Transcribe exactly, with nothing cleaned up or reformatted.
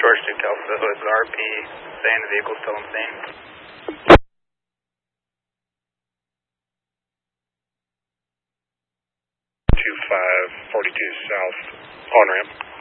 Torch to Kelso, it's R P saying the vehicle's still insane. two five forty-two south, on ramp.